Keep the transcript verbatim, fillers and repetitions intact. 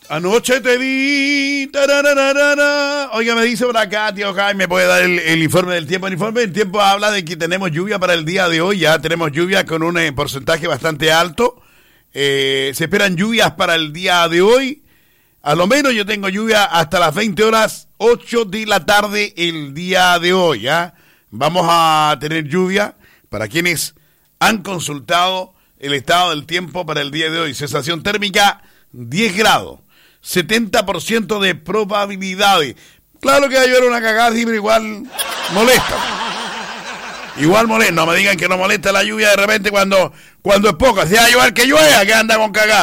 Anoche te vi. Tarararara. Oiga, me dice por acá, tío Jaime, ¿me puede dar el, el informe del tiempo? El informe del tiempo habla de que tenemos lluvia para el día de hoy. Ya tenemos lluvia con un eh, porcentaje bastante alto. Eh, se esperan lluvias para el día de hoy. A lo menos yo tengo lluvia hasta las veinte horas, ocho de la tarde el día de hoy. ¿ya? Vamos a tener lluvia para quienes han consultado el estado del tiempo para el día de hoy. Sensación térmica diez grados. setenta por ciento de probabilidades. Claro que va a llover una cagada, pero igual molesta. Igual molesta. No me digan que no molesta la lluvia de repente cuando, cuando es poca. Si va a llover, que llueva, que anda con cagada.